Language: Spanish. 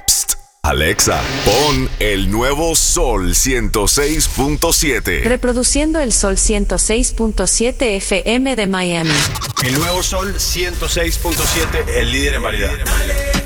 Alexa, pon el nuevo Sol 106.7. Reproduciendo el Sol 106.7 FM de Miami. El nuevo Sol 106.7, el líder en variedad.